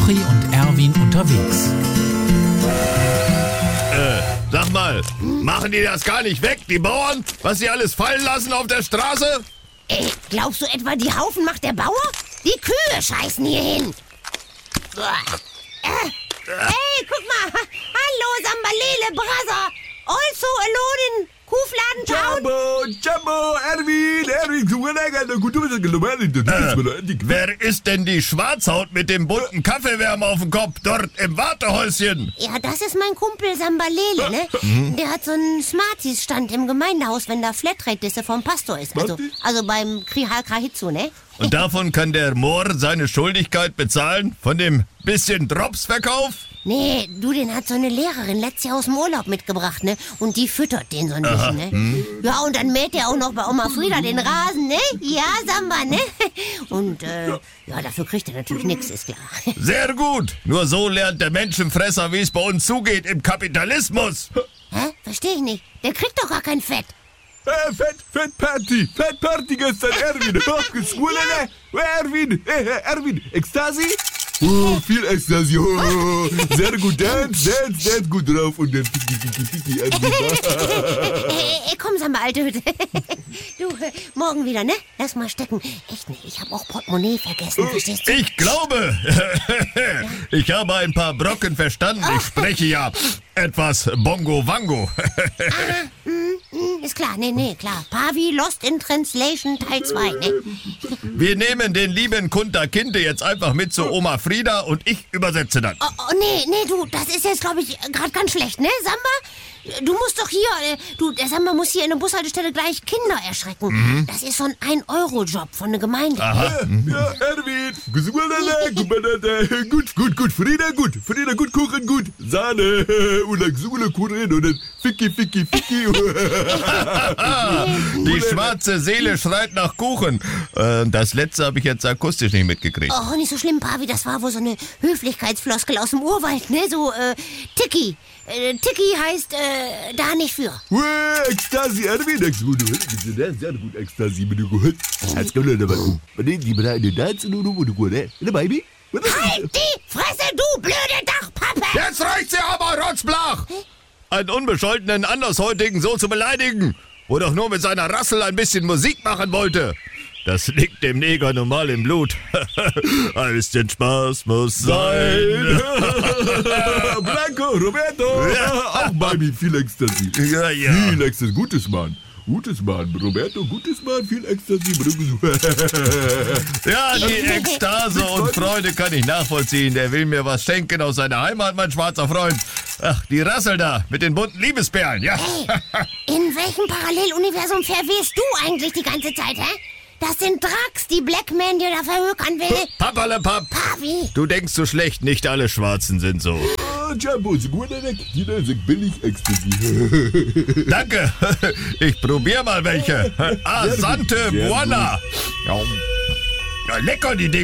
Wochi und Erwin unterwegs. Sag mal, machen die das gar nicht weg, die Bauern? Was sie alles fallen lassen auf der Straße? Glaubst du etwa, die Haufen macht der Bauer? Die Kühe scheißen hier hin. Hey, guck mal. Hallo, Sambalele, Brother. Also alone in Kuhfladen Town. Jumbo, Erwin. Wer ist denn die Schwarzhaut mit dem bunten Kaffeewärmer auf dem Kopf dort im Wartehäuschen? Ja, das ist mein Kumpel Sambalele, ne? Der hat so einen Smarties-Stand im Gemeindehaus, wenn da Flatrate-Disse vom Pastor ist. Also beim Krihal Krahitzu, ne? Und davon kann der Mohr seine Schuldigkeit bezahlen? Von dem bisschen Dropsverkauf? Nee, du, den hat so eine Lehrerin letztes Jahr aus dem Urlaub mitgebracht, ne? Und die füttert den so ein bisschen, ne? Ja, und dann mäht er auch noch bei Oma Frieda den Rasen, ne? Ja, Samba, ne? Und, ja, dafür kriegt er natürlich nichts, ist klar. Sehr gut. Nur so lernt der Menschenfresser, wie es bei uns zugeht im Kapitalismus. Hä? Versteh ich nicht. Der kriegt doch gar kein Fett. Fett Party gestern, Erwin. Erwin, Ekstasi? Oh, viel Ekstasi. Oh, sehr gut, dance gut drauf und dann Fiki, Erwin. Komm, Samba, alte Hütte. Du, morgen wieder, ne? Lass mal stecken. Echt nicht, ich hab auch Portemonnaie vergessen, verstehst du? Ich glaube, ich habe ein paar Brocken verstanden. Ich spreche ja etwas Bongo-Wango. Ist klar, nee, klar. Pavi Lost in Translation Teil 2, ne? Wir nehmen den lieben Kunter Kinte jetzt einfach mit zu Oma Frieda und ich übersetze dann. Oh, nee, du, das ist jetzt, glaube ich, gerade ganz schlecht, ne, Samba? Du musst doch hier, der Samba muss hier in der Bushaltestelle gleich Kinder erschrecken. Das ist so ein 1-Euro-Job von der Gemeinde. Aha. Ja, Erwin, gut, Frieda, gut Kuchen, gut, Sahne, und Xule Kuchen und dann Fiki. Die schwarze Seele schreit nach Kuchen. Das letzte habe ich jetzt akustisch nicht mitgekriegt. Oh, nicht so schlimm, Pavi, das war wohl so eine Höflichkeitsfloskel aus dem Urwald, ne, so, Tiki. Tiki heißt, da nicht für. Ekstasi, Erwin, sehr gut, Ekstasi, mit dem Gehört. Als kann man aber, die bereiten das und du, Baby? Halt die Fresse, du blöde Dachpappe! Jetzt reicht's ja aber, Rotzblach! Einen Unbescholtenen Andershäutigen so zu beleidigen, wo doch nur mit seiner Rassel ein bisschen Musik machen wollte. Das liegt dem Neger nun mal im Blut. Ein bisschen Spaß muss sein. Blanco, Roberto, auch Baby, viel Ekstasi. Ja. Viel Ekstasi, gutes Mann, Roberto, gutes Mann, viel Ekstasi. Ja, die Ekstase und Freude kann ich nachvollziehen. Der will mir was schenken aus seiner Heimat, mein schwarzer Freund. Ach, die Rassel da, mit den bunten Liebesperlen, ja. Hey, in welchem Paralleluniversum verwirrst du eigentlich die ganze Zeit, hä? Das sind Drax, die Blackman dir da verhökern will. Pappalapapp. Pavi. Du denkst so schlecht, nicht alle Schwarzen sind so. Jumbo, jeder sagt billig Ecstasy. Danke, ich probier mal welche. Asante Buona. Ja, lecker die Dinge.